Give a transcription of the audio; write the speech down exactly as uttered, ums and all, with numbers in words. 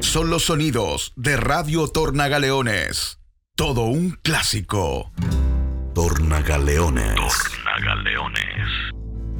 son los sonidos de Radio Tornagaleones. Todo un clásico. Tornagaleones. Tornagaleones.